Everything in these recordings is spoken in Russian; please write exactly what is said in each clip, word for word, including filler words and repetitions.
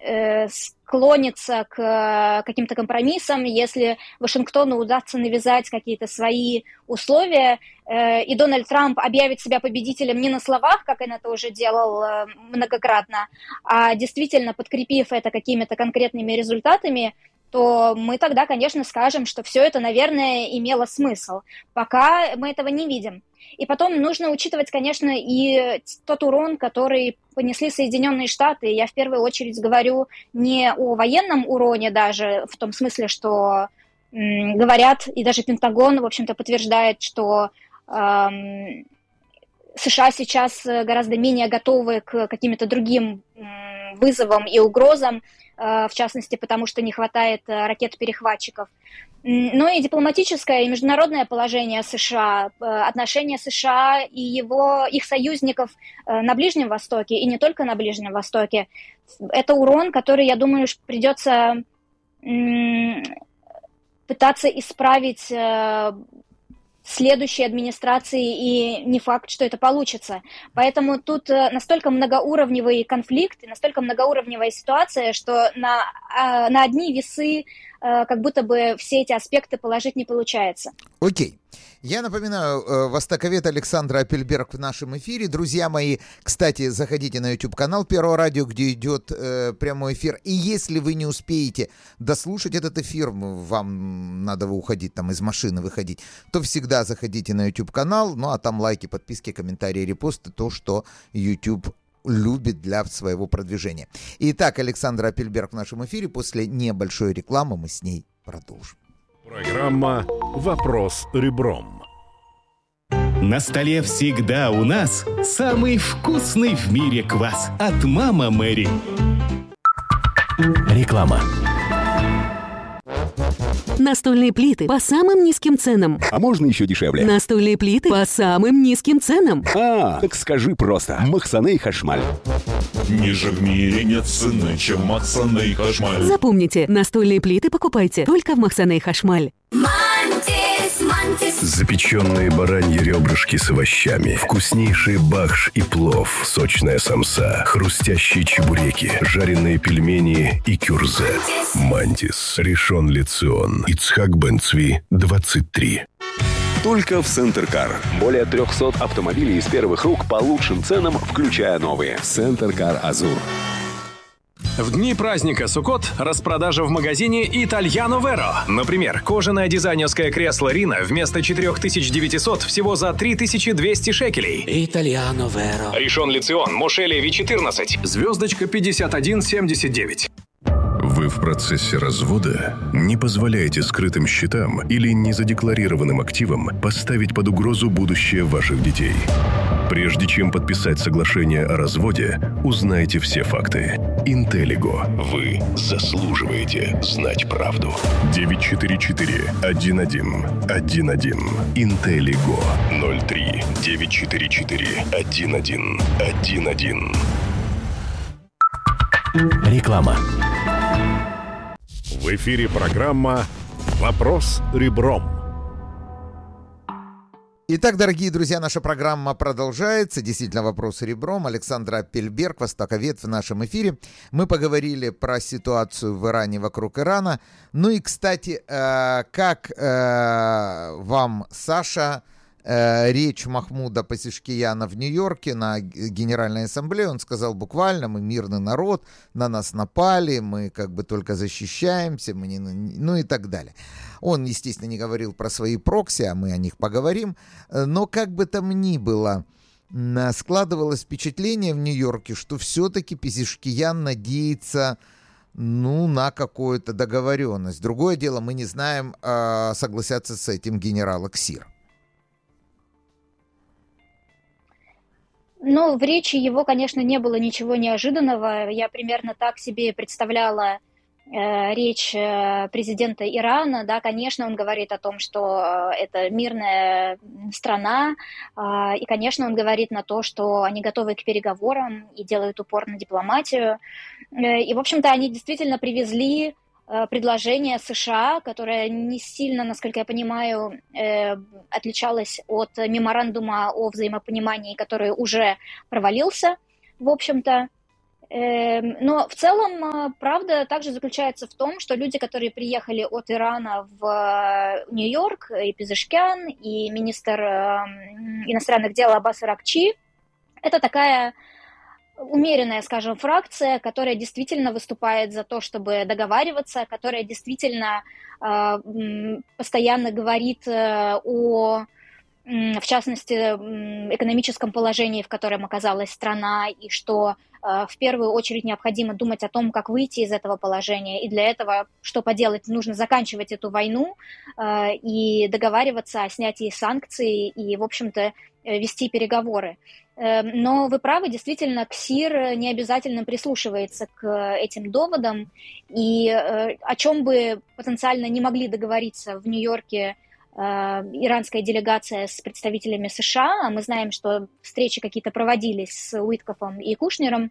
склонится к каким-то компромиссам, если Вашингтону удастся навязать какие-то свои условия, и Дональд Трамп объявит себя победителем не на словах, как он это уже делал многократно, а действительно подкрепив это какими-то конкретными результатами, то мы тогда, конечно, скажем, что все это, наверное, имело смысл. Пока мы этого не видим. И потом нужно учитывать, конечно, и тот урон, который понесли Соединенные Штаты. Я в первую очередь говорю не о военном уроне даже, в том смысле, что м, говорят, и даже Пентагон, в общем-то, подтверждает, что эм, США сейчас гораздо менее готовы к каким-то другим м, вызовам и угрозам, в частности, потому что не хватает ракет-перехватчиков. Но и дипломатическое и международное положение США, отношения США и его, их союзников на Ближнем Востоке, и не только на Ближнем Востоке, это урон, который, я думаю, придется пытаться исправить следующей администрации, и не факт, что это получится. Поэтому тут настолько многоуровневый конфликт, и настолько многоуровневая ситуация, что на, на одни весы как будто бы все эти аспекты положить не получается. Окей. Я напоминаю, востоковед Александра Апельберг в нашем эфире. Друзья мои, кстати, заходите на YouTube-канал Первого радио, где идет э, прямой эфир. И если вы не успеете дослушать этот эфир, вам надо уходить там из машины, выходить, то всегда заходите на YouTube-канал. Ну, а там лайки, подписки, комментарии, репосты, то, что YouTube любит для своего продвижения. Итак, Александра Апельберг в нашем эфире. После небольшой рекламы мы с ней продолжим. Программа «Вопрос ребром». На столе всегда у нас самый вкусный в мире квас от «Мама Мэри». Реклама. Настольные плиты по самым низким ценам. А можно еще дешевле? Настольные плиты по самым низким ценам. А, так скажи просто. Махсаней Хашмаль. Ниже в мире нет цены, чем Махсаней Хашмаль. Запомните, настольные плиты покупайте только в Махсаней Хашмаль. Мантис, Мантис. Запеченные бараньи ребрышки с овощами, вкуснейший бахш и плов, сочная самса, хрустящие чебуреки, жареные пельмени и кюрзе. Мантис, Ришон Ле-Цион, Ицхак Бен-Цви, двадцать три. Только в Центр Кар. Более триста автомобилей из первых рук по лучшим ценам, включая новые. Центр Кар Азур. В дни праздника Суккот распродажа в магазине Итальяно Веро. Например, кожаное дизайнерское кресло Рина вместо четыре тысячи девятьсот всего за три тысячи двести шекелей. Итальяно Веро. Ришон Ле-Цион, Моше Леви четырнадцать. Звездочка пятьдесят один семьдесят девять. Вы в процессе развода не позволяете скрытым счетам или незадекларированным активам поставить под угрозу будущее ваших детей. Прежде чем подписать соглашение о разводе, узнайте все факты. Интеллиго. Вы заслуживаете знать правду. девять четыре четыре один один один один. Интеллиго. ноль три девять четыре четыре один один один один. Реклама. В эфире программа «Вопрос ребром». Итак, дорогие друзья, наша программа продолжается. Действительно, вопрос ребром. Александра Апельберг, востоковед в нашем эфире. Мы поговорили про ситуацию в Иране, вокруг Ирана. Ну и, кстати, э, как э, вам, Саша, э, речь Махмуда Пазешкияна в Нью-Йорке на Генеральной Ассамблее? Он сказал буквально: мы мирный народ, на нас напали, мы как бы только защищаемся, мы не, ну и так далее. Он, естественно, не говорил про свои прокси, а мы о них поговорим. Но как бы там ни было, складывалось впечатление в Нью-Йорке, что все-таки Пазешкиян надеется, ну, на какую-то договоренность. Другое дело, мы не знаем, согласятся с этим генерал Аксир. Ну, в речи его, конечно, не было ничего неожиданного. Я примерно так себе представляла речь президента Ирана. Да, конечно, он говорит о том, что это мирная страна, и, конечно, он говорит на то, что они готовы к переговорам и делают упор на дипломатию. И, в общем-то, они действительно привезли предложение США, которое не сильно, насколько я понимаю, отличалось от меморандума о взаимопонимании, который уже провалился, в общем-то. Но в целом правда также заключается в том, что люди, которые приехали от Ирана в Нью-Йорк, и Пезешкян, и министр иностранных дел Аббас Аракчи, это такая умеренная, скажем, фракция, которая действительно выступает за то, чтобы договариваться, которая действительно постоянно говорит о, в частности, экономическом положении, в котором оказалась страна, и что в первую очередь необходимо думать о том, как выйти из этого положения. И для этого, что поделать, нужно заканчивать эту войну и договариваться о снятии санкций и, в общем-то, вести переговоры. Но вы правы, действительно, КСИР не обязательно прислушивается к этим доводам. И о чем бы потенциально не могли договориться в Нью-Йорке иранская делегация с представителями США, а мы знаем, что встречи какие-то проводились с Уиткофом и Кушнером,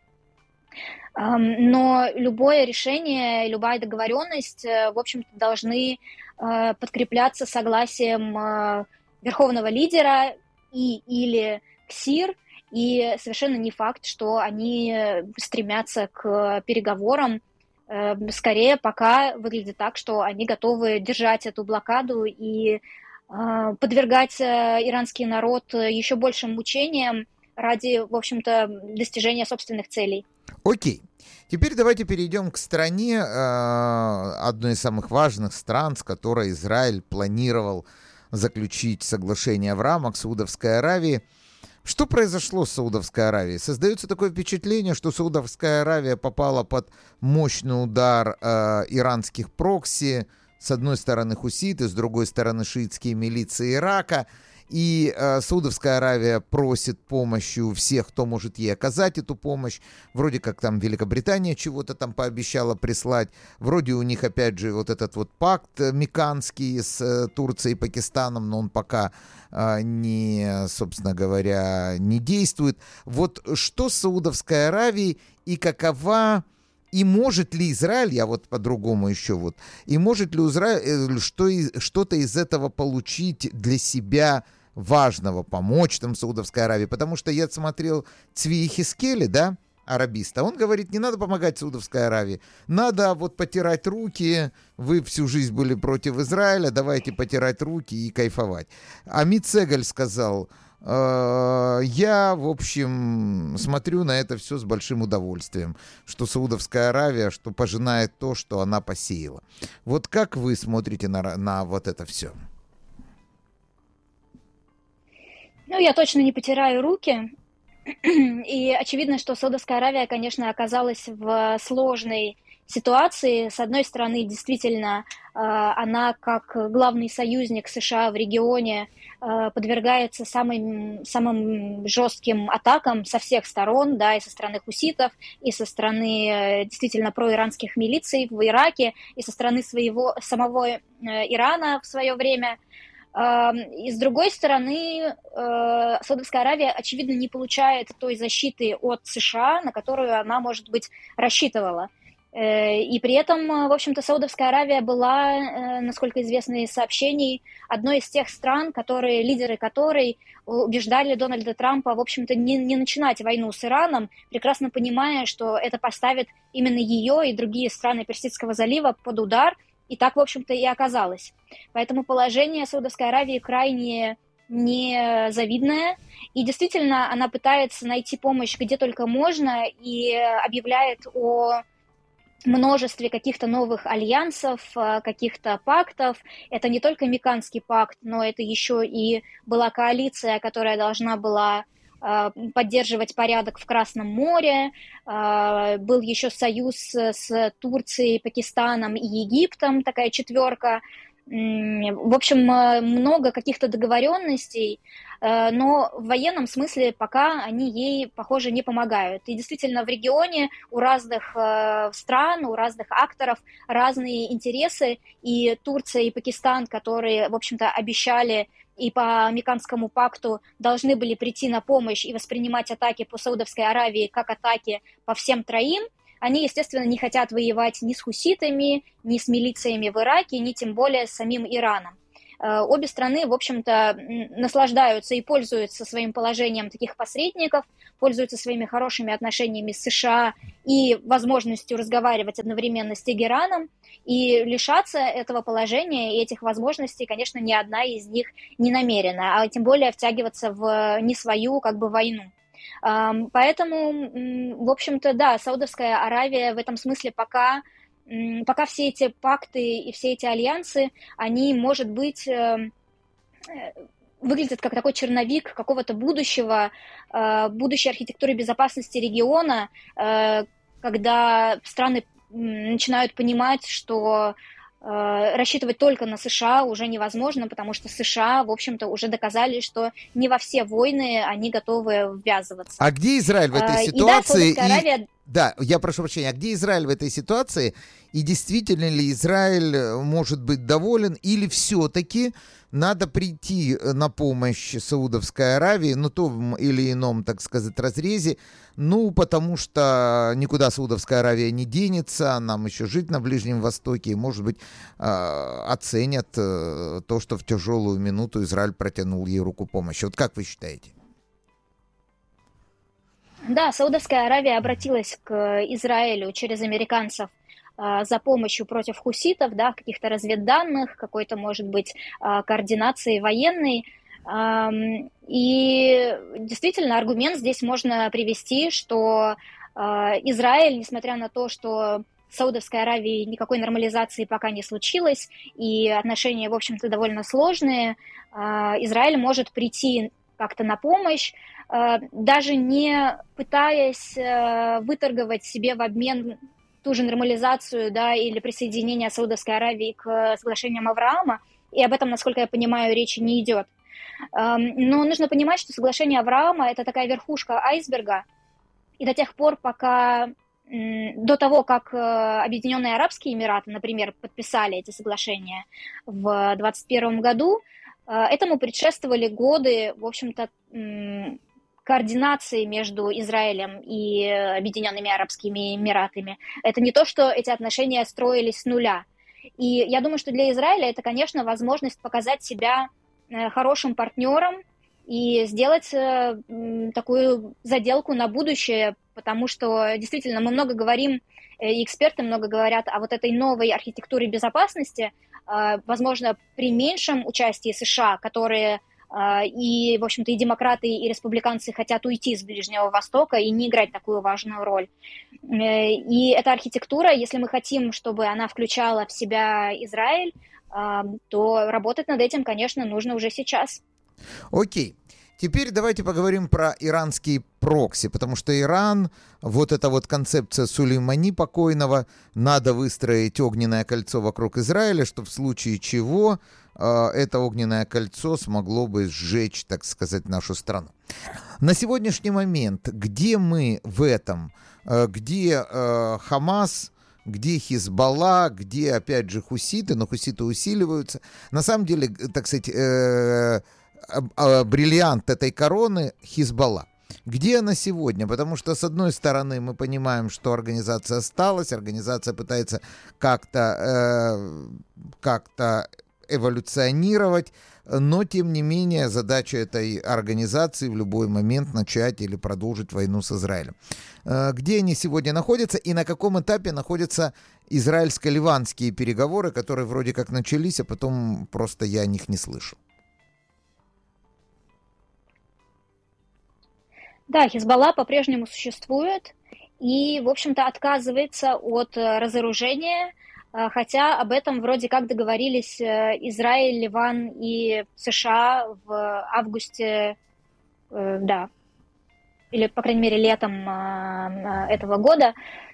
но любое решение, любая договоренность, в общем-то, должны подкрепляться согласием верховного лидера и или КСИР, и совершенно не факт, что они стремятся к переговорам. Скорее, пока выглядит так, что они готовы держать эту блокаду и подвергать иранский народ еще большим мучениям ради, в общем-то, достижения собственных целей. Окей. Теперь давайте перейдем к стране, одной из самых важных стран, с которой Израиль планировал заключить соглашение в рамках Саудовской Аравии. Что произошло с Саудовской Аравией? Создается такое впечатление, что Саудовская Аравия попала под мощный удар э, иранских прокси. С одной стороны хуситы, с другой стороны шиитские милиции Ирака. И э, Саудовская Аравия просит помощи у всех, кто может ей оказать эту помощь. Вроде как там Великобритания чего-то там пообещала прислать. Вроде у них опять же вот этот вот пакт меканский с э, Турцией и Пакистаном, но он пока э, не, собственно говоря, не действует. Вот что с Саудовской Аравией и какова... И может ли Израиль, я вот по-другому еще вот, и может ли Израиль что, что-то из этого получить для себя важного, помочь там Саудовской Аравии? Потому что я смотрел Цви Хискели, да, арабиста, он говорит, не надо помогать Саудовской Аравии, надо вот потирать руки, вы всю жизнь были против Израиля, давайте потирать руки и кайфовать. Амит Сегаль сказал... Я, в общем, смотрю на это все с большим удовольствием, что Саудовская Аравия, что пожинает то, что она посеяла. Вот как вы смотрите на, на вот это все? Ну, я точно не потираю руки. И очевидно, что Саудовская Аравия, конечно, оказалась в сложной ситуации. С одной стороны, действительно, она как главный союзник США в регионе подвергается самым, самым жестким атакам со всех сторон, да, и со стороны хуситов, и со стороны действительно проиранских милиций в Ираке, и со стороны своего, самого Ирана в свое время. И с другой стороны, Саудовская Аравия, очевидно, не получает той защиты от США, на которую она, может быть, рассчитывала. И при этом, в общем-то, Саудовская Аравия была, насколько известно из сообщений, одной из тех стран, которые, лидеры которой убеждали Дональда Трампа, в общем-то, не, не начинать войну с Ираном, прекрасно понимая, что это поставит именно ее и другие страны Персидского залива под удар, и так, в общем-то, и оказалось. Поэтому положение Саудовской Аравии крайне незавидное, и действительно она пытается найти помощь где только можно и объявляет о множестве каких-то новых альянсов, каких-то пактов. Это не только Меканский пакт, но это еще и была коалиция, которая должна была поддерживать порядок в Красном море. Был еще союз с Турцией, Пакистаном и Египтом, такая четверка. В общем, много каких-то договоренностей, но в военном смысле пока они ей, похоже, не помогают. И действительно в регионе у разных стран, у разных акторов разные интересы. И Турция, и Пакистан, которые, в общем-то, обещали и по Меканскому пакту должны были прийти на помощь и воспринимать атаки по Саудовской Аравии как атаки по всем троим, они, естественно, не хотят воевать ни с хуситами, ни с милициями в Ираке, ни тем более с самим Ираном. Обе страны, в общем-то, наслаждаются и пользуются своим положением таких посредников, пользуются своими хорошими отношениями с США и возможностью разговаривать одновременно с Тегераном, и лишаться этого положения и этих возможностей, конечно, ни одна из них не намерена, а тем более втягиваться в не свою как бы войну. Поэтому, в общем-то, да, Саудовская Аравия в этом смысле пока, пока все эти пакты и все эти альянсы, они, может быть, выглядят как такой черновик какого-то будущего, будущей архитектуры безопасности региона, когда страны начинают понимать, что э, рассчитывать только на США уже невозможно, потому что США, в общем-то, уже доказали, что не во все войны они готовы ввязываться. А где Израиль в этой э, ситуации? И, да, Аравия... и... да, я прошу прощения, а где Израиль в этой ситуации? И действительно ли Израиль может быть доволен, или все-таки надо прийти на помощь Саудовской Аравии, ну, том или ином, так сказать, разрезе, ну, потому что никуда Саудовская Аравия не денется, нам еще жить на Ближнем Востоке, и, может быть, оценят то, что в тяжелую минуту Израиль протянул ей руку помощи. Вот как вы считаете? Да, Саудовская Аравия обратилась к Израилю через американцев за помощью против хуситов, да, каких-то разведданных, какой-то, может быть, координации военной. И действительно, аргумент здесь можно привести, что Израиль, несмотря на то, что в Саудовской Аравии никакой нормализации пока не случилось, и отношения, в общем-то, довольно сложные, Израиль может прийти как-то на помощь, даже не пытаясь выторговать себе в обмен ту же нормализацию, да, или присоединение Саудовской Аравии к соглашениям Авраама, и об этом, насколько я понимаю, речи не идет. Но нужно понимать, что соглашение Авраама – это такая верхушка айсберга, и до тех пор, пока, до того, как Объединенные Арабские Эмираты, например, подписали эти соглашения в двадцать первом году, этому предшествовали годы, в общем-то, координации между Израилем и Объединенными Арабскими Эмиратами. Это не то, что эти отношения строились с нуля. И я думаю, что для Израиля это, конечно, возможность показать себя хорошим партнером и сделать такую заделку на будущее, потому что действительно мы много говорим, и эксперты много говорят о вот этой новой архитектуре безопасности, возможно, при меньшем участии США, которые и, в общем-то, и демократы, и республиканцы хотят уйти с Ближнего Востока и не играть такую важную роль. И эта архитектура, если мы хотим, чтобы она включала в себя Израиль, то работать над этим, конечно, нужно уже сейчас. Окей. Теперь давайте поговорим про иранские прокси, потому что Иран, вот эта вот концепция Сулеймани покойного, надо выстроить огненное кольцо вокруг Израиля, что в случае чего э, это огненное кольцо смогло бы сжечь, так сказать, нашу страну. На сегодняшний момент, где мы в этом, э, где э, Хамас, где Хизбалла, где, опять же, хуситы, но хуситы усиливаются, на самом деле, так сказать, э, бриллиант этой короны — Хизбалла. Где она сегодня? Потому что, с одной стороны, мы понимаем, что организация осталась, организация пытается как-то, э, как-то эволюционировать, но, тем не менее, задача этой организации в любой момент начать или продолжить войну с Израилем. Э, где они сегодня находятся и на каком этапе находятся израильско-ливанские переговоры, которые вроде как начались, а потом просто я о них не слышу? Да, Хизбалла по-прежнему существует и, в общем-то, отказывается от разоружения, хотя об этом вроде как договорились Израиль, Ливан и США в августе, да, или, по крайней мере, летом этого года.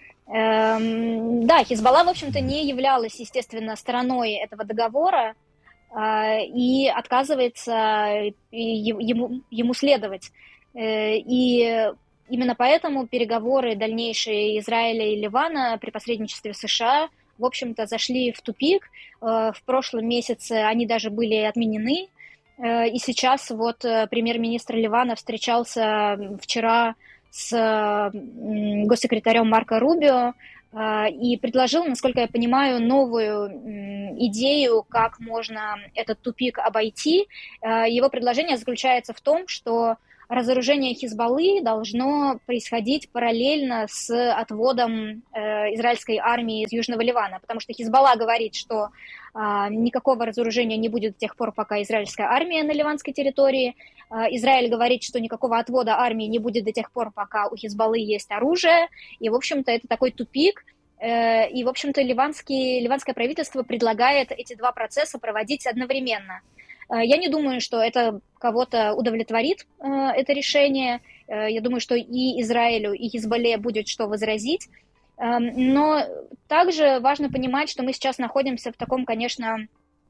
Да, Хизбалла, в общем-то, не являлась, естественно, стороной этого договора и отказывается ему, ему следовать. И именно поэтому переговоры дальнейшие Израиля и Ливана при посредничестве США, в общем-то, зашли в тупик. В прошлом месяце они даже были отменены. И сейчас вот премьер-министр Ливана встречался вчера с госсекретарем Марко Рубио и предложил, насколько я понимаю, новую идею, как можно этот тупик обойти. Его предложение заключается в том, что разоружение Хизбаллы должно происходить параллельно с отводом э, израильской армии из Южного Ливана, потому что Хизбалла говорит, что э, никакого разоружения не будет до тех пор, пока израильская армия на ливанской территории. Э, Израиль говорит, что никакого отвода армии не будет до тех пор, пока у Хизбаллы есть оружие. И, в общем-то, это такой тупик. Э, и, в общем-то, ливанский, ливанское правительство предлагает эти два процесса проводить одновременно. Я не думаю, что это кого-то удовлетворит, это решение. Я думаю, что и Израилю, и Хизбалле будет что возразить. Но также важно понимать, что мы сейчас находимся в таком, конечно,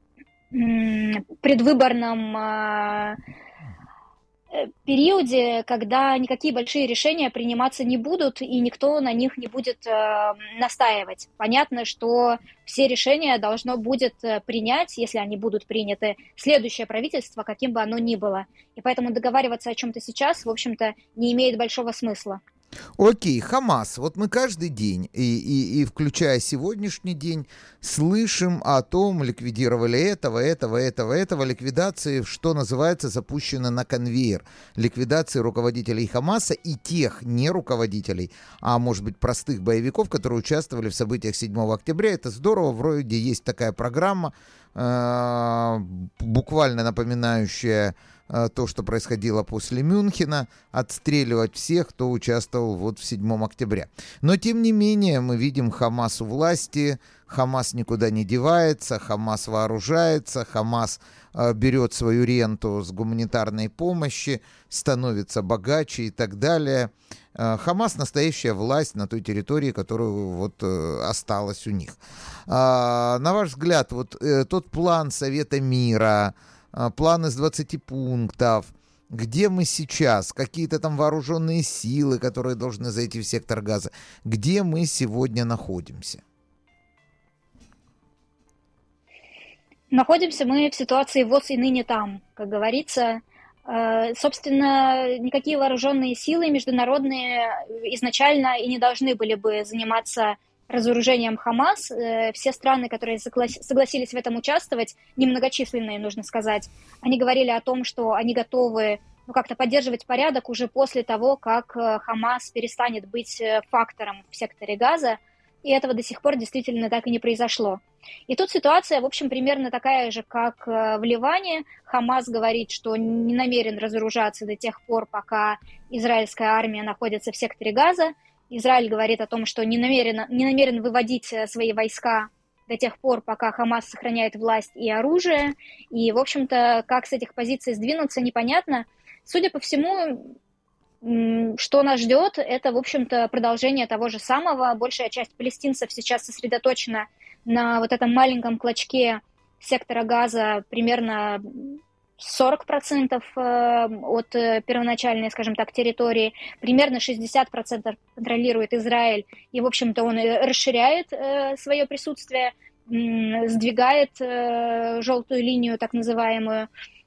предвыборном периоде, когда никакие большие решения приниматься не будут, и никто на них не будет э, настаивать. Понятно, что все решения должно будет принять, если они будут приняты, следующее правительство, каким бы оно ни было. И поэтому договариваться о чем-то сейчас, в общем-то, не имеет большого смысла. Окей, Хамас. Вот мы каждый день, и, и, и включая сегодняшний день, слышим о том, ликвидировали этого, этого, этого, этого, ликвидации, что называется, запущено на конвейер. Ликвидации руководителей Хамаса и тех не руководителей, а может быть простых боевиков, которые участвовали в событиях седьмого октября. Это здорово, вроде есть такая программа, э, буквально напоминающая то, что происходило после Мюнхена, отстреливать всех, кто участвовал вот в седьмом октября. Но, тем не менее, мы видим Хамас у власти, Хамас никуда не девается, Хамас вооружается, Хамас э, берет свою ренту с гуманитарной помощи, становится богаче и так далее. Э, Хамас — настоящая власть на той территории, которая вот э, осталась у них. Э, на ваш взгляд, вот э, тот план Совета мира, план из двадцати пунктов, где мы сейчас, какие-то там вооруженные силы, которые должны зайти в сектор Газа, где мы сегодня находимся? Находимся мы в ситуации «вот и ныне там», как говорится. Собственно, никакие вооруженные силы международные изначально и не должны были бы заниматься разоружением Хамас. Все страны, которые согласились в этом участвовать, немногочисленные, нужно сказать, они говорили о том, что они готовы ну, как-то поддерживать порядок уже после того, как Хамас перестанет быть фактором в секторе Газа, и этого до сих пор действительно так и не произошло. И тут ситуация, в общем, примерно такая же, как в Ливане. Хамас говорит, что не намерен разоружаться до тех пор, пока израильская армия находится в секторе Газа. Израиль говорит о том, что не намерен, не намерен выводить свои войска до тех пор, пока Хамас сохраняет власть и оружие. И, в общем-то, как с этих позиций сдвинуться, непонятно. Судя по всему, что нас ждет, это, в общем-то, продолжение того же самого. Большая часть палестинцев сейчас сосредоточена на вот этом маленьком клочке сектора Газа, примерно сорок процентов от первоначальной, скажем так, территории, примерно шестьдесят процентов контролирует Израиль, и, в общем-то, он расширяет свое присутствие, сдвигает желтую линию, так называемую.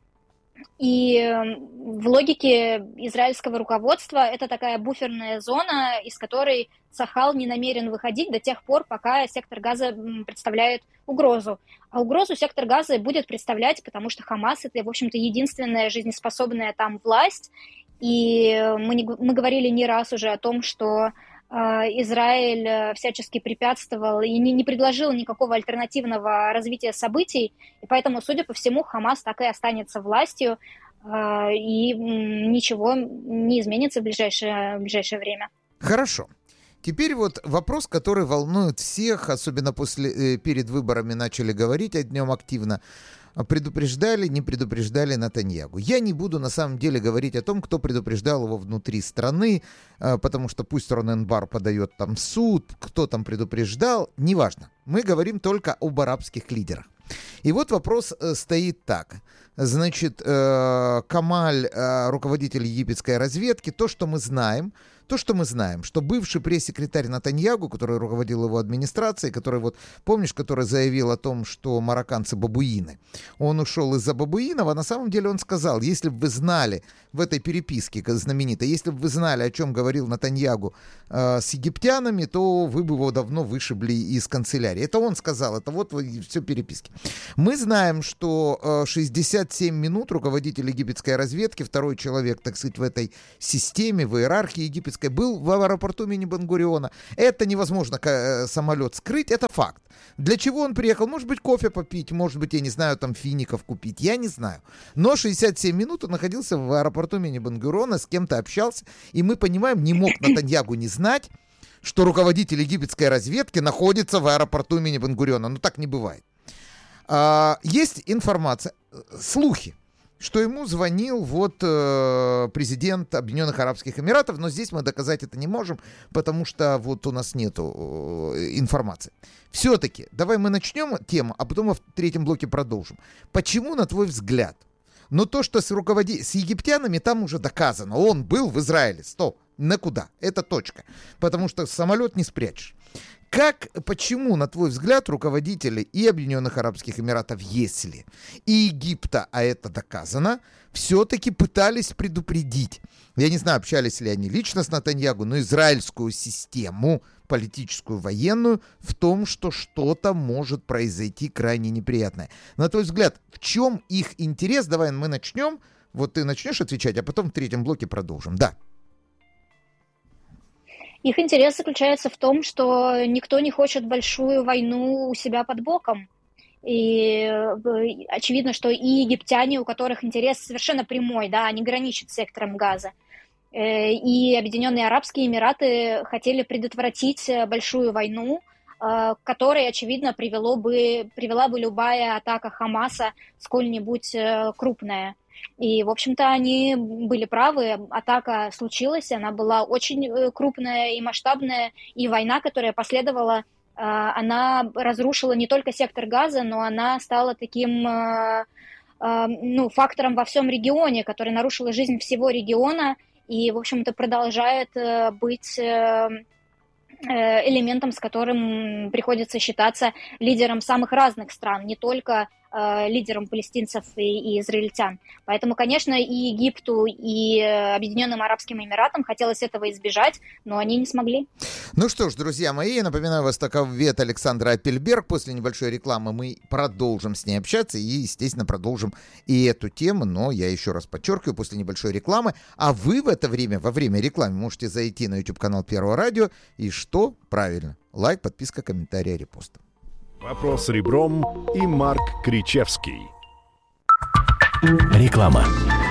И в логике израильского руководства это такая буферная зона, из которой Цахал не намерен выходить до тех пор, пока сектор Газа представляет угрозу. А угрозу сектор Газа будет представлять, потому что Хамас — это, в общем-то, единственная жизнеспособная там власть. И мы, не, мы говорили не раз уже о том, что э, Израиль всячески препятствовал и не, не предложил никакого альтернативного развития событий. И поэтому, судя по всему, Хамас так и останется властью, э, и ничего не изменится в ближайшее, в ближайшее время. Хорошо. Теперь вот вопрос, который волнует всех, особенно после, э, перед выборами начали говорить о нем активно. Предупреждали, не предупреждали Нетаньяху. Я не буду на самом деле говорить о том, кто предупреждал его внутри страны, э, потому что пусть Ронен-Бар подает там в суд, кто там предупреждал, неважно. Мы говорим только об арабских лидерах. И вот вопрос э, стоит так. Значит, э, Камаль, э, руководитель египетской разведки, то, что мы знаем, То, что мы знаем, что бывший пресс-секретарь Нетаньяху, который руководил его администрацией, который вот, помнишь, который заявил о том, что марокканцы бабуины, он ушел из-за бабуинов, а на самом деле он сказал, если бы вы знали в этой переписке знаменитой, если бы вы знали, о чем говорил Нетаньяху э, с египтянами, то вы бы его давно вышибли из канцелярии. Это он сказал, это вот все переписки. Мы знаем, что э, шестьдесят семь минут руководитель египетской разведки, второй человек, так сказать, в этой системе, в иерархии египетской, был в аэропорту имени Бен-Гуриона. Это невозможно э, самолет скрыть, это факт. Для чего он приехал? Может быть, кофе попить, может быть, я не знаю, там фиников купить, я не знаю. Но шестьдесят семь минут он находился в аэропорту имени Бен-Гуриона, с кем-то общался, и мы понимаем, не мог Нетаньяху не знать, что руководитель египетской разведки находится в аэропорту имени Бен-Гуриона. Ну, так не бывает. А, есть информация, слухи, что ему звонил вот э, президент Объединенных Арабских Эмиратов, но здесь мы доказать это не можем, потому что вот у нас нету э, информации. Все-таки, давай мы начнем тему, а потом в третьем блоке продолжим. Почему, на твой взгляд, но то, что с, руководи... с египтянами, там уже доказано, он был в Израиле, стоп, на куда, это точка, потому что самолет не спрячешь. Как, почему, на твой взгляд, руководители и Объединенных Арабских Эмиратов, если и Египта, а это доказано, все-таки пытались предупредить, я не знаю, общались ли они лично с Нетаньяху, но израильскую систему, политическую, военную, в том, что что-то может произойти крайне неприятное. На твой взгляд, в чем их интерес? Давай мы начнем, вот ты начнешь отвечать, а потом в третьем блоке продолжим. Да. Их интерес заключается в том, что никто не хочет большую войну у себя под боком. И очевидно, что и египтяне, у которых интерес совершенно прямой, да, они граничат с сектором Газа, и Объединенные Арабские Эмираты хотели предотвратить большую войну, к которой, очевидно, привело бы, привела бы любая атака Хамаса, сколь-нибудь крупная. И, в общем-то, они были правы, атака случилась, она была очень крупная и масштабная, и война, которая последовала, она разрушила не только сектор Газа, но она стала таким, ну, фактором во всем регионе, который нарушила жизнь всего региона и, в общем-то, продолжает быть элементом, с которым приходится считаться лидером самых разных стран, не только э, лидером палестинцев и, и израильтян. Поэтому, конечно, и Египту, и Объединенным Арабским Эмиратам хотелось этого избежать, но они не смогли. Ну что ж, друзья мои, я напоминаю, востоковед Александра Аппельберг. После небольшой рекламы мы продолжим с ней общаться и, естественно, продолжим и эту тему, но я еще раз подчеркиваю, после небольшой рекламы. А вы в это время, во время рекламы, можете зайти на YouTube-канал Первого радио и что? Правильно. Лайк, подписка, комментарий, репост. Вопрос ребром и Марк Кричевский. Реклама.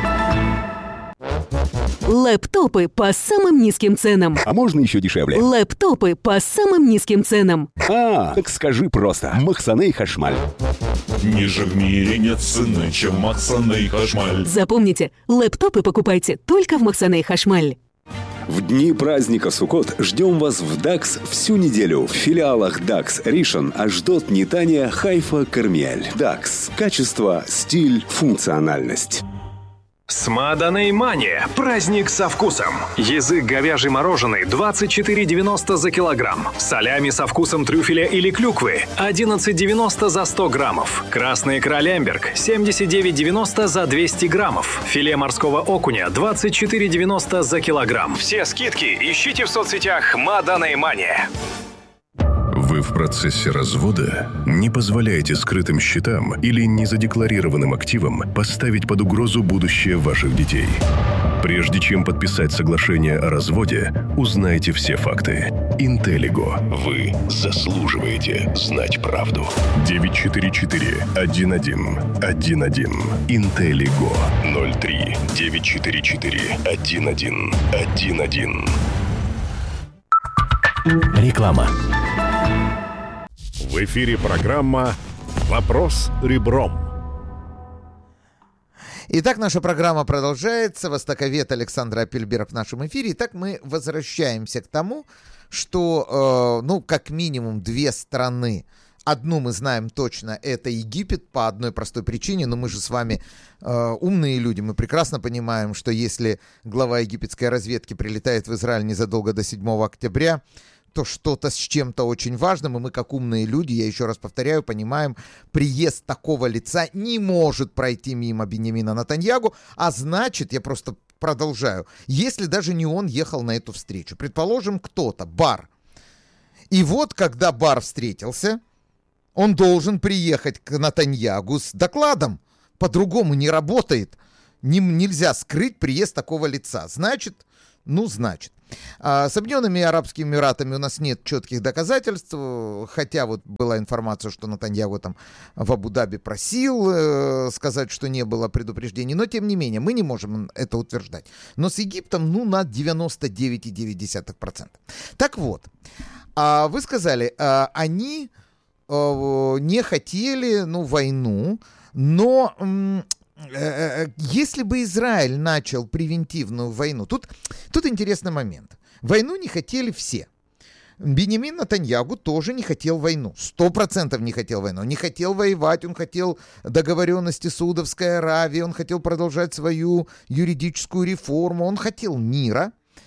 Лэптопы по самым низким ценам. А можно еще дешевле? Лэптопы по самым низким ценам. А, так скажи просто. Махсаней Хашмаль. Ниже в мире нет цены, чем Махсаней Хашмаль. Запомните, лэптопы покупайте только в Махсаней Хашмаль. В дни праздника Суккот ждем вас в дакс всю неделю. В филиалах дакс Ришон, Ашдод, Нетания, Хайфа, Кармиэль. дакс. Качество, стиль, функциональность. Смаданей Мания. Праздник со вкусом. Язык говяжий мороженый двадцать четыре девяносто за килограмм. Солями со вкусом трюфеля или клюквы одиннадцать девяносто за сто граммов. Красный икра Лемберг семьдесят девять девяносто за двести граммов. Филе морского окуня двадцать четыре девяносто за килограмм. Все скидки ищите в соцсетях Смаданей Мания. Вы в процессе развода? Не позволяйте скрытым счетам или незадекларированным активам поставить под угрозу будущее ваших детей. Прежде чем подписать соглашение о разводе, узнайте все факты. Интеллиго. Вы заслуживаете знать правду. девять четыре четыре один один один один. Интеллиго. ноль три девять четыре четыре один один один один. Реклама. В эфире программа «Вопрос ребром». Итак, наша программа продолжается. Востоковед Александр Аппельберг в нашем эфире. Итак, мы возвращаемся к тому, что, э, ну, как минимум две страны Одну мы знаем точно, это Египет по одной простой причине, но мы же с вами э, умные люди, мы прекрасно понимаем, что если глава египетской разведки прилетает в Израиль незадолго до седьмого октября, то что-то с чем-то очень важным, и мы, как умные люди, я еще раз повторяю, понимаем, приезд такого лица не может пройти мимо Биньямина Нетаньяху, а значит, я просто продолжаю, если даже не он ехал на эту встречу, предположим, кто-то, Бар, и вот, когда Бар встретился, он должен приехать к Нетаньяху с докладом, по-другому не работает, не, нельзя скрыть приезд такого лица, значит, ну, значит. А с Объединенными Арабскими Эмиратами у нас нет четких доказательств, хотя вот была информация, что Нетаньяху там в Абу-Даби просил э, сказать, что не было предупреждений, но тем не менее мы не можем это утверждать. Но с Египтом, ну, на девяносто девять целых девять десятых процента. Так вот, а вы сказали, а, они а, не хотели, ну, войну, но... М- Если бы Израиль начал превентивную войну, тут, тут интересный момент. Войну не хотели все. Биньямин Нетаньяху тоже не хотел войну. Сто процентов не хотел войну. Он не хотел воевать, он хотел договоренности с Саудовской Аравией, он хотел продолжать свою юридическую реформу, он хотел мира.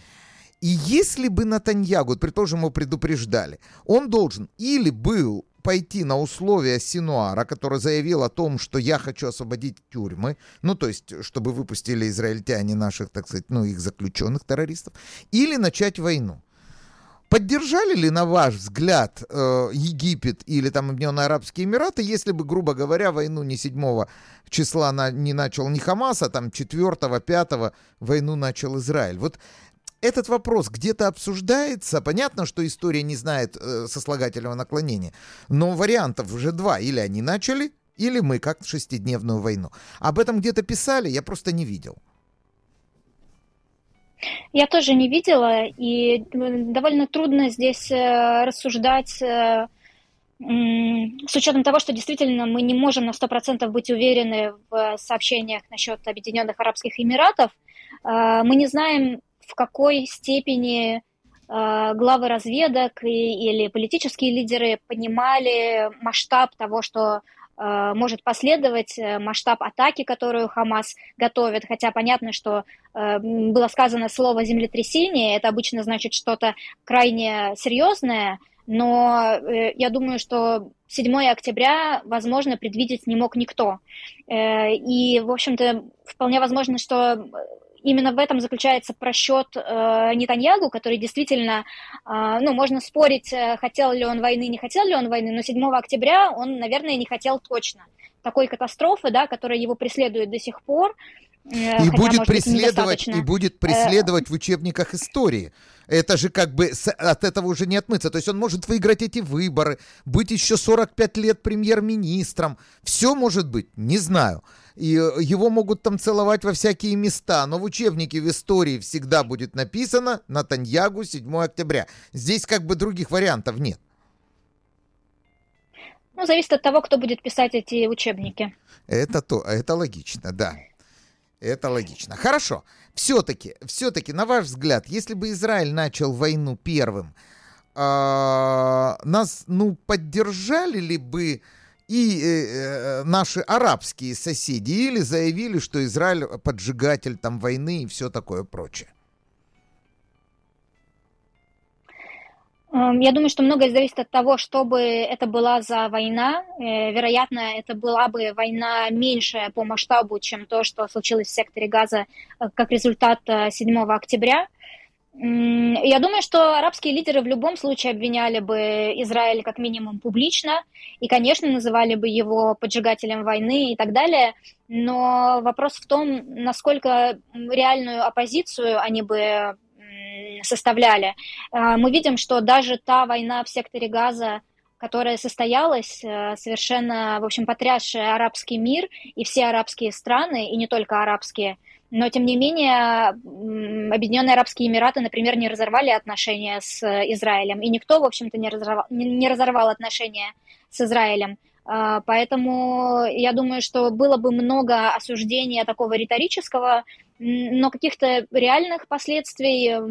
И если бы Нетаньяху, предположим, его предупреждали, он должен или был пойти на условия Синуара, который заявил о том, что я хочу освободить тюрьмы, ну, то есть, чтобы выпустили израильтяне наших, так сказать, ну, их заключенных террористов, или начать войну. Поддержали ли, на ваш взгляд, э, Египет или там Объединенные Арабские Эмираты, если бы, грубо говоря, войну не седьмого числа на, не начал не Хамас, а там четвёртого, пятого войну начал Израиль? Вот этот вопрос где-то обсуждается. Понятно, что история не знает э, сослагательного наклонения, но вариантов уже два. Или они начали, или мы, как в шестидневную войну. Об этом где-то писали, я просто не видел. Я тоже не видела, и довольно трудно здесь э, рассуждать э, с учетом того, что действительно мы не можем на сто процентов быть уверены в сообщениях насчет Объединенных Арабских Эмиратов. Э, мы не знаем, в какой степени э, главы разведок и, или политические лидеры понимали масштаб того, что э, может последовать, масштаб атаки, которую Хамас готовит. Хотя понятно, что э, было сказано слово «землетрясение», это обычно значит что-то крайне серьезное, но э, я думаю, что седьмого октября, возможно, предвидеть не мог никто. Э, и, в общем-то, вполне возможно, что... Именно в этом заключается просчет э, Нетаньяху, который действительно, э, ну, можно спорить, хотел ли он войны, не хотел ли он войны, но седьмого октября он, наверное, не хотел точно. Такой катастрофы, да, которая его преследует до сих пор. Э, и, хотя, будет может быть, преследовать, и будет преследовать в учебниках истории. Это же как бы от этого уже не отмыться. То есть он может выиграть эти выборы, быть еще сорок пять лет премьер-министром. Все может быть, не знаю. И его могут там целовать во всякие места, но в учебнике в истории всегда будет написано Нетаньяху седьмого октября. Здесь как бы других вариантов нет. Ну, зависит от того, кто будет писать эти учебники. Это то, это логично, да. Это логично. Хорошо. Все-таки, все-таки, на ваш взгляд, если бы Израиль начал войну первым, э, нас, ну, поддержали ли бы и э, наши арабские соседи, или заявили, что Израиль поджигатель там войны и все такое прочее? Я думаю, что многое зависит от того, что бы это была за война. Вероятно, это была бы война меньшая по масштабу, чем то, что случилось в секторе Газа как результат седьмого октября. Я думаю, что арабские лидеры в любом случае обвиняли бы Израиль как минимум публично и, конечно, называли бы его поджигателем войны и так далее. Но вопрос в том, насколько реальную оппозицию они бы составляли. Мы видим, что даже та война в секторе Газа, которая состоялась, совершенно, в общем, потрясшая арабский мир и все арабские страны, и не только арабские, но, тем не менее, Объединенные Арабские Эмираты, например, не разорвали отношения с Израилем, и никто, в общем-то, не разорвал, не разорвал отношения с Израилем. Поэтому я думаю, что было бы много осуждения такого риторического, но каких-то реальных последствий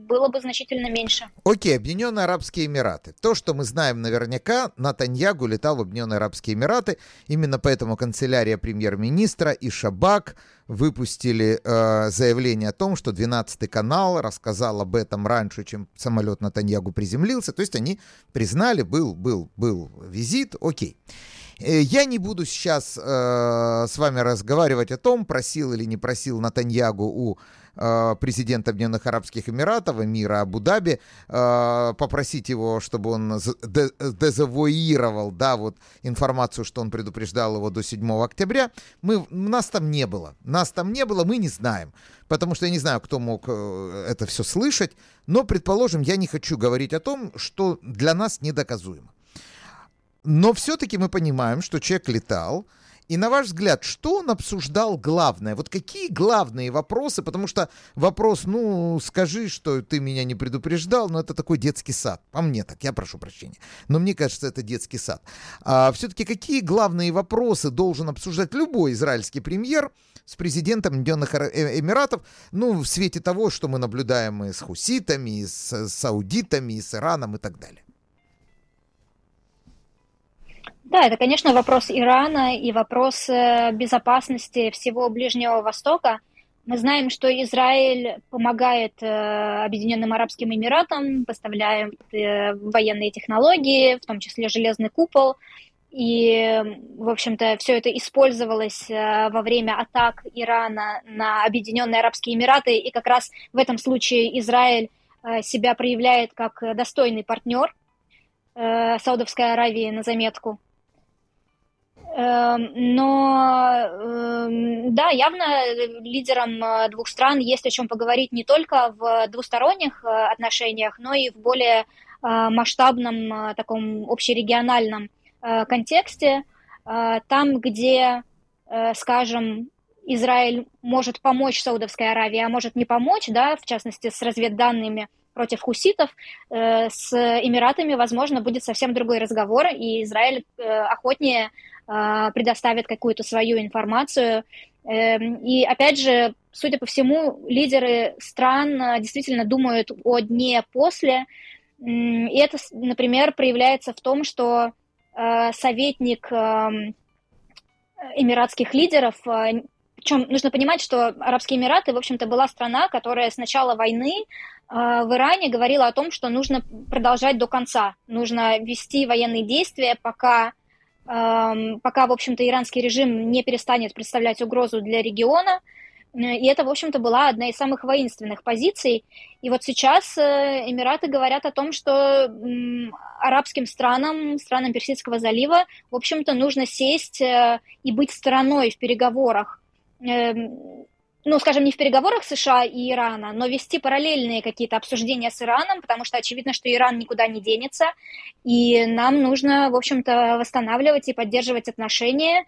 было бы значительно меньше. Окей, Объединенные Арабские Эмираты. То, что мы знаем наверняка, Нетаньяху летал в Объединенные Арабские Эмираты. Именно поэтому канцелярия премьер-министра и Шабак выпустили э, заявление о том, что двенадцатый канал рассказал об этом раньше, чем самолет Нетаньяху приземлился. То есть они признали, был, был, был визит, окей. Я не буду сейчас э, с вами разговаривать о том, просил или не просил Нетаньяху у э, президента Объединенных Арабских Эмиратов, эмира Абу-Даби, э, попросить его, чтобы он де- дезавуировал, да, вот, информацию, что он предупреждал его до седьмого октября. Мы, нас там не было. Нас там не было, мы не знаем. Потому что я не знаю, кто мог э, это все слышать. Но, предположим, я не хочу говорить о том, что для нас недоказуемо. Но все-таки мы понимаем, что человек летал. И на ваш взгляд, что он обсуждал главное? Вот какие главные вопросы? Потому что вопрос, ну, скажи, что ты меня не предупреждал, но это такой детский сад. По мне так, я прошу прощения. Но мне кажется, это детский сад. А все-таки какие главные вопросы должен обсуждать любой израильский премьер с президентом Объединенных Эмиратов, ну, в свете того, что мы наблюдаем и с хуситами, и с саудитами, и с Ираном и так далее? Да, это, конечно, вопрос Ирана и вопрос безопасности всего Ближнего Востока. Мы знаем, что Израиль помогает Объединенным Арабским Эмиратам, поставляет военные технологии, в том числе железный купол. И, в общем-то, все это использовалось во время атак Ирана на Объединенные Арабские Эмираты. И как раз в этом случае Израиль себя проявляет как достойный партнер Саудовской Аравии, на заметку. Но, да, явно лидерам двух стран есть о чем поговорить не только в двусторонних отношениях, но и в более масштабном, таком общерегиональном контексте, там, где, скажем, Израиль может помочь Саудовской Аравии, а может не помочь, да, в частности, с разведданными против хуситов, с Эмиратами, возможно, будет совсем другой разговор, и Израиль охотнее предоставит какую-то свою информацию. И, опять же, судя по всему, лидеры стран действительно думают о дне после. И это, например, проявляется в том, что советник эмиратских лидеров, причем нужно понимать, что Арабские Эмираты, в общем-то, была страна, которая с начала войны в Иране говорила о том, что нужно продолжать до конца, нужно вести военные действия, пока пока, в общем-то, иранский режим не перестанет представлять угрозу для региона. И это, в общем-то, была одна из самых воинственных позиций. И вот сейчас Эмираты говорят о том, что арабским странам, странам Персидского залива, в общем-то, нужно сесть и быть стороной в переговорах. Ну, скажем, не в переговорах США и Ирана, но вести параллельные какие-то обсуждения с Ираном, потому что очевидно, что Иран никуда не денется, и нам нужно, в общем-то, восстанавливать и поддерживать отношения.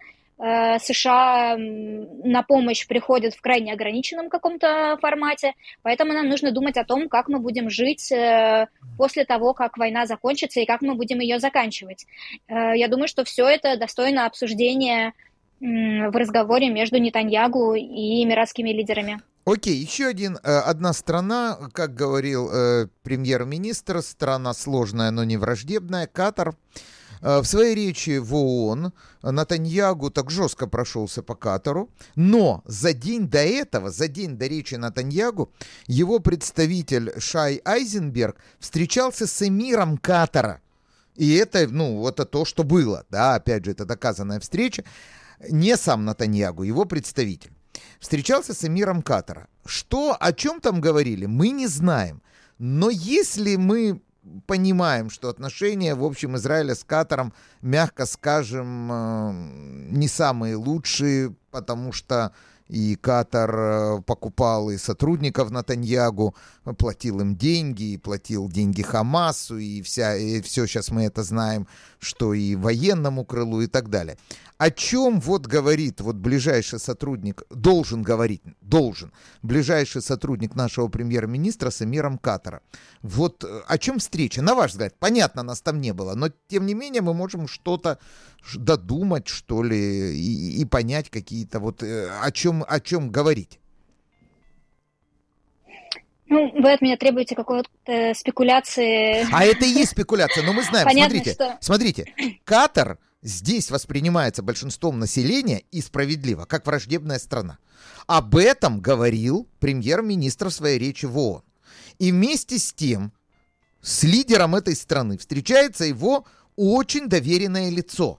США на помощь приходят в крайне ограниченном каком-то формате, поэтому нам нужно думать о том, как мы будем жить после того, как война закончится, и как мы будем ее заканчивать. Я думаю, что все это достойно обсуждения в разговоре между Нетаньяху и эмиратскими лидерами. Окей, еще один, одна страна, как говорил э, премьер-министр, страна сложная, но не враждебная, Катар. В своей речи в ООН Нетаньяху так жестко прошелся по Катару, но за день до этого, за день до речи Нетаньяху, его представитель Шай Айзенберг встречался с эмиром Катара. И это, ну, вот это то, что было, да, опять же, это доказанная встреча. Не сам Нетаньяху, его представитель. Встречался с эмиром Катара. Что, о чем там говорили, мы не знаем. Но если мы понимаем, что отношения, в общем, Израиля с Катаром, мягко скажем, не самые лучшие, потому что и Катар покупал и сотрудников Нетаньяху, платил им деньги, и платил деньги Хамасу, и, вся, и все, сейчас мы это знаем, что и военному крылу и так далее. О чем вот говорит вот ближайший сотрудник, должен говорить, должен, ближайший сотрудник нашего премьер-министра с эмиром Катара? Вот о чем встреча? На ваш взгляд, понятно, нас там не было, но тем не менее мы можем что-то додумать, что ли, и, и понять какие-то вот, о чем, о чем говорить. Ну, вы от меня требуете какой-то спекуляции. А это и есть спекуляция, но мы знаем, Понятно, смотрите, что... смотрите, Катар здесь воспринимается большинством населения и справедливо, как враждебная страна. Об этом говорил премьер-министр в своей речи в ООН. И вместе с тем, с лидером этой страны встречается его очень доверенное лицо.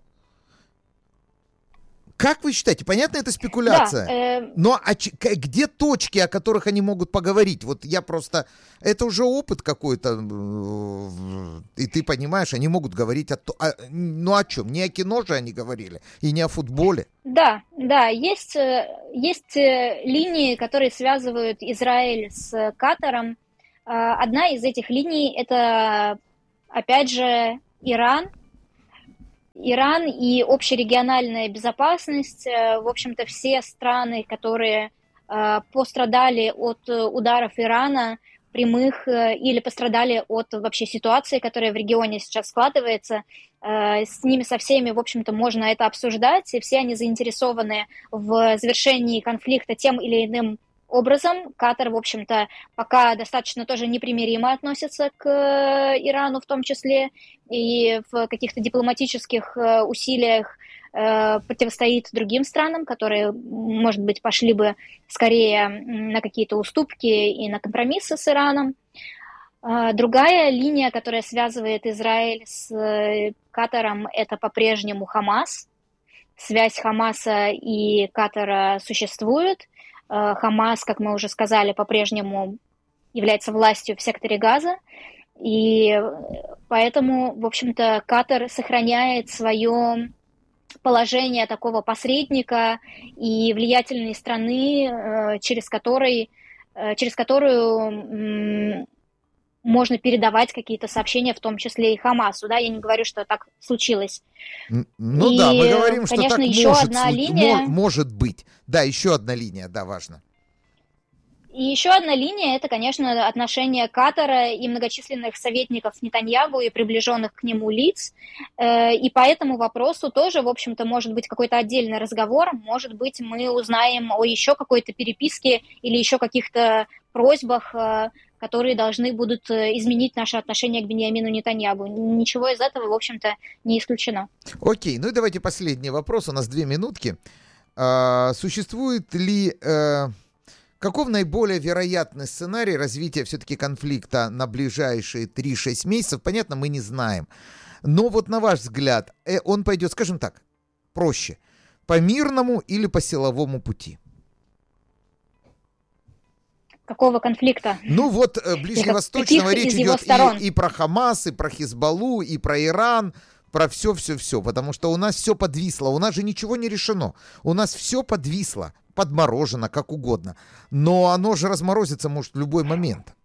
Как вы считаете, понятно, это спекуляция? Да, э... Но а ч- где точки, о которых они могут поговорить? Вот я просто... Это уже опыт какой-то, и ты понимаешь, они могут говорить о... о... Ну о чем? Не о кино же они говорили, и не о футболе. Да, да, есть, есть линии, которые связывают Израиль с Катаром. Одна из этих линий – это, опять же, Иран. Иран и общерегиональная безопасность, в общем-то, все страны, которые э, пострадали от ударов Ирана, прямых, э, или пострадали от вообще ситуации, которая в регионе сейчас складывается, э, с ними со всеми, в общем-то, можно это обсуждать, и все они заинтересованы в завершении конфликта тем или иным образом. Катар, в общем-то, пока достаточно тоже непримиримо относится к Ирану в том числе, и в каких-то дипломатических усилиях противостоит другим странам, которые, может быть, пошли бы скорее на какие-то уступки и на компромиссы с Ираном. Другая линия, которая связывает Израиль с Катаром, это по-прежнему Хамас. Связь Хамаса и Катара существует. Хамас, как мы уже сказали, по-прежнему является властью в секторе Газа, и поэтому, в общем-то, Катар сохраняет свое положение такого посредника и влиятельной страны, через, который, через которую можно передавать какие-то сообщения, в том числе и Хамасу. Да? Я не говорю, что так случилось. Ну и, да, мы говорим, что конечно, так еще может, одна линия... может быть. Да, еще одна линия, да, важно. И еще одна линия – это, конечно, отношения Катара и многочисленных советников Нетаньяху и приближенных к нему лиц. И по этому вопросу тоже, в общем-то, может быть какой-то отдельный разговор. Может быть, мы узнаем о еще какой-то переписке или еще каких-то просьбах, которые должны будут изменить наше отношение к Биньямину Нетаньяху. Ничего из этого, в общем-то, не исключено. Окей, ну и давайте последний вопрос. У нас две минутки. А, существует ли... А... Каков наиболее вероятный сценарий развития все-таки конфликта на ближайшие три-шесть месяцев? Понятно, мы не знаем. Но вот на ваш взгляд, он пойдет, скажем так, проще, по мирному или по силовому пути? Какого конфликта? Ну вот ближневосточного речь идет и, и про Хамас, и про Хизбаллу, и про Иран, про все-все-все, потому что у нас все подвисло, у нас же ничего не решено, у нас все подвисло. Подморожено, как угодно. Но оно же разморозится, может, в любой момент.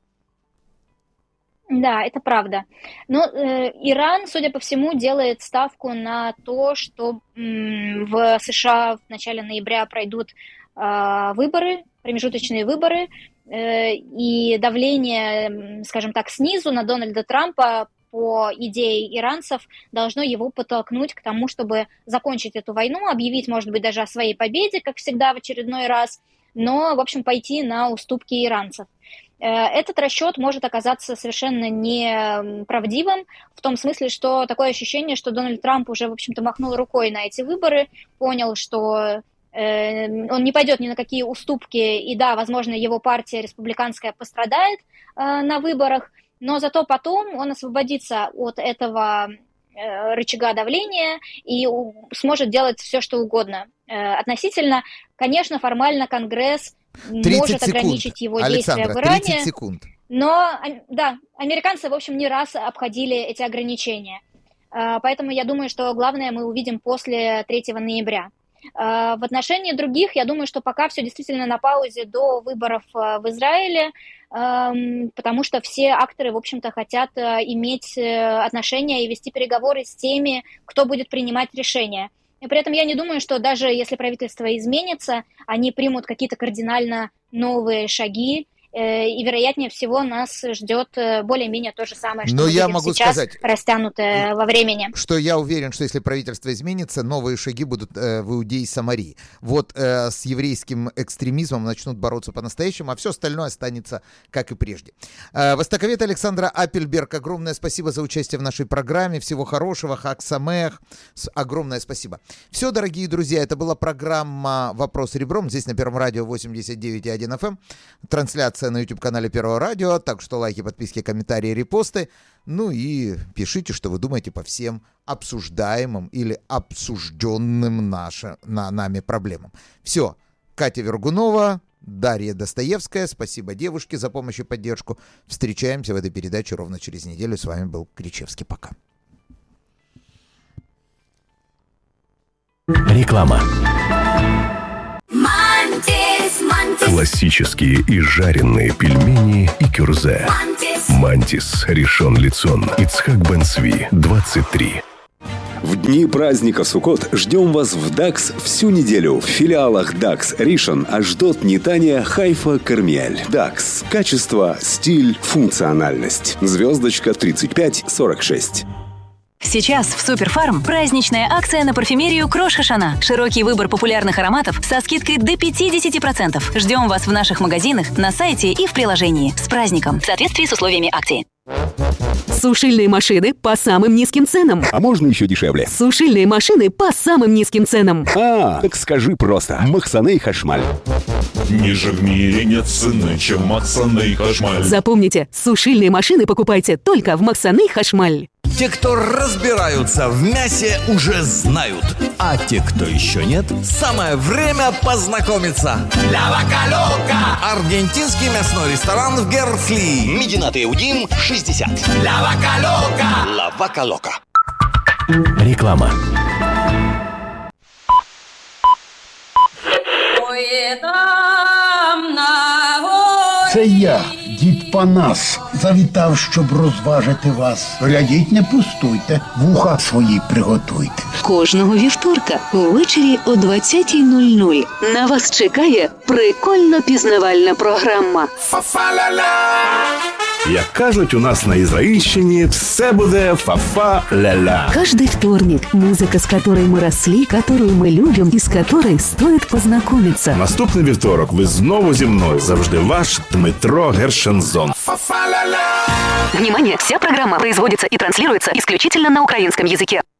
Да, это правда. Но э, Иран, судя по всему, делает ставку на то, что м, в США в начале ноября пройдут э, выборы, промежуточные выборы, э, и давление, скажем так, снизу на Дональда Трампа по идее иранцев должно его подтолкнуть к тому, чтобы закончить эту войну, объявить, может быть, даже о своей победе, как всегда, в очередной раз, но, в общем, пойти на уступки иранцев. Этот расчет может оказаться совершенно неправдивым, в том смысле, что такое ощущение, что Дональд Трамп уже, в общем-то, махнул рукой на эти выборы, понял, что он не пойдет ни на какие уступки, и да, возможно, его партия республиканская пострадает на выборах, но зато потом он освободится от этого э, рычага давления и у, сможет делать все, что угодно. Э, относительно, конечно, формально Конгресс может секунд. ограничить его Александра, действия в Иране. тридцать секунд. Но, да, американцы, в общем, не раз обходили эти ограничения. Э, поэтому я думаю, что главное мы увидим после третьего ноября. В отношении других, я думаю, что пока все действительно на паузе до выборов в Израиле, потому что все акторы, в общем-то, хотят иметь отношения и вести переговоры с теми, кто будет принимать решения. И при этом я не думаю, что даже если правительство изменится, они примут какие-то кардинально новые шаги и, вероятнее всего, нас ждет более-менее то же самое, что Но мы я видим могу сейчас, сказать, растянутое во времени. Что я уверен, что если правительство изменится, новые шаги будут э, в Иудее и Самарии. Вот э, с еврейским экстремизмом начнут бороться по-настоящему, а все остальное останется как и прежде. Э, востоковед Александра Аппельберг, огромное спасибо за участие в нашей программе. Всего хорошего, Хаг Самеах. Огромное спасибо. Все, дорогие друзья, это была программа «Вопрос ребром». Здесь на Первом радио восемьдесят девять и один эф эм. Трансляция на YouTube-канале Первого радио. Так что лайки, подписки, комментарии, репосты. Ну и пишите, что вы думаете по всем обсуждаемым или обсужденным наше, на, нами проблемам. Все. Катя Вергунова, Дарья Достоевская. Спасибо, девушки, за помощь и поддержку. Встречаемся в этой передаче ровно через неделю. С вами был Кричевский. Пока. Реклама. Мантис, мантис. Классические и жареные пельмени и кюрзе. Мантис. Мантис, Ришон Лицон, Ицхак Бен Цви, двадцать три. В дни праздника Суккот ждем вас в дакс всю неделю в филиалах дакс Ришон, Ашдот, Нетания, Хайфа, Кармиэль. дакс. Качество, стиль, функциональность. Звездочка тридцать пять сорок шесть. Сейчас в Суперфарм праздничная акция на парфюмерию Крош Хашана. Широкий выбор популярных ароматов со скидкой до пятьдесят процентов. Ждем вас в наших магазинах, на сайте и в приложении. С праздником! В соответствии с условиями акции. Сушильные машины по самым низким ценам. А можно еще дешевле? Сушильные машины по самым низким ценам. А, так скажи просто. Махсаней Хашмаль. Ниже в мире нет цены, чем Махсаней Хашмаль. Запомните, сушильные машины покупайте только в Махсаней Хашмаль. Те, кто разбираются в мясе, уже знают. А те, кто еще нет, самое время познакомиться. Ля Вака Лока! Аргентинский мясной ресторан в Герфли. Мединат Иудим, шестьдесят. Ля Вака Лока! Ля Вака Лока. Реклама. Це я, дід Панас, завітав, щоб розважити вас. Глядіть, не пустуйте, вуха свої приготуйте. Кожного вівторка увечері о двадцятій нуль нуль на вас чекає прикольно-пізнавальна програма. Як кажуть у нас на Ізраїльщині, все буде фа-фа-ля-ля. Каждый вторник музыка, с которой мы росли, которую мы любим и с которой стоит познакомиться. Наступний вівторок ви знову зі мною. Завжди ваш Дмитро Гершензон. Внимание! Вся программа производится и транслируется исключительно на украинском языке.